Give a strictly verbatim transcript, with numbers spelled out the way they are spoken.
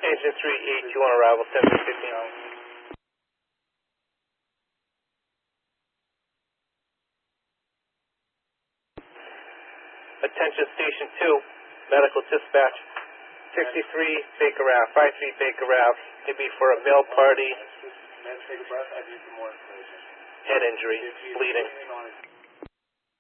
Engine three eight two on arrival, seven fifteen. Attention Station two, medical dispatch, sixty-three Baker Ave, five three Baker Ave, to be for a male party, head injury, bleeding.